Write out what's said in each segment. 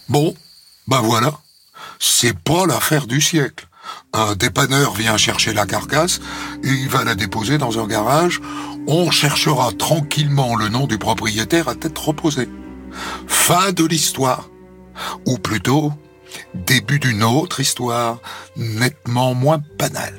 Bon, ben voilà, c'est pas l'affaire du siècle. Un dépanneur vient chercher la carcasse et il va la déposer dans un garage. On cherchera tranquillement le nom du propriétaire à tête reposée. Fin de l'histoire. Ou plutôt, début d'une autre histoire, nettement moins banale.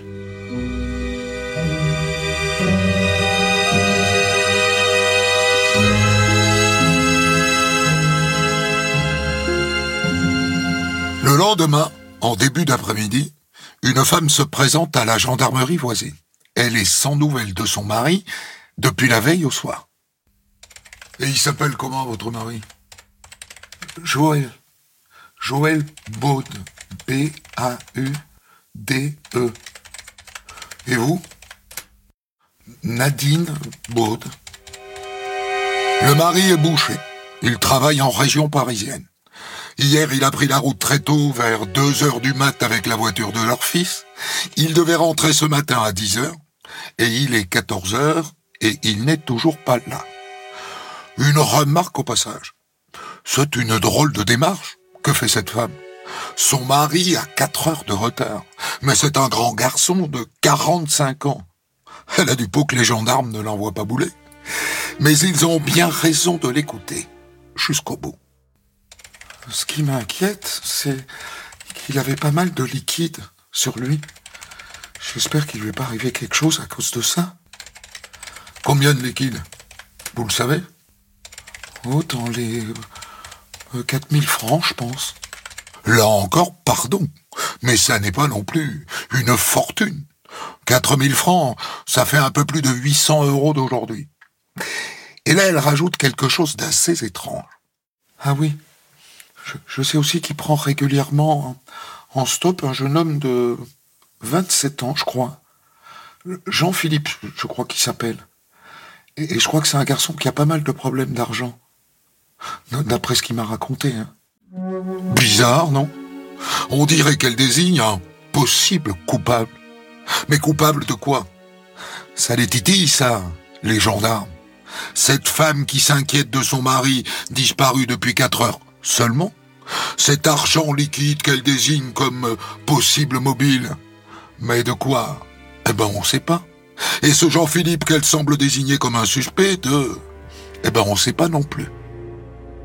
Le lendemain, en début d'après-midi, une femme se présente à la gendarmerie voisine. Elle est sans nouvelles de son mari depuis la veille au soir. Et il s'appelle comment, votre mari? Joël. Joël Baude. B-A-U-D-E. Et vous? Nadine Baude. Le mari est boucher. Il travaille en région parisienne. Hier, il a pris la route très tôt, vers 2h du mat avec la voiture de leur fils. Il devait rentrer ce matin à 10h, et il est 14h, et il n'est toujours pas là. Une remarque au passage. C'est une drôle de démarche que fait cette femme. Son mari a 4 heures de retard, mais c'est un grand garçon de 45 ans. Elle a du pot que les gendarmes ne l'envoient pas bouler. Mais ils ont bien raison de l'écouter, jusqu'au bout. Ce qui m'inquiète, c'est qu'il avait pas mal de liquide sur lui. J'espère qu'il lui est pas arrivé quelque chose à cause de ça. Combien de liquide? Vous le savez? Oh, dans les 4000 francs, je pense. Là encore, pardon, mais ça n'est pas non plus une fortune. 4000 francs, ça fait un peu plus de 800 € d'aujourd'hui. Et là, elle rajoute quelque chose d'assez étrange. Ah oui, je sais aussi qu'il prend régulièrement en stop un jeune homme de 27 ans, je crois. Jean-Philippe, je crois qu'il s'appelle. Et je crois que c'est un garçon qui a pas mal de problèmes d'argent. D'après ce qu'il m'a raconté. Hein. Bizarre, non? On dirait qu'elle désigne un possible coupable. Mais coupable de quoi? Ça les titille, ça, les gendarmes. Cette femme qui s'inquiète de son mari disparu depuis 4 heures seulement. Cet argent liquide qu'elle désigne comme possible mobile. Mais de quoi? Eh ben on sait pas. Et ce Jean-Philippe qu'elle semble désigner comme un suspect on sait pas non plus.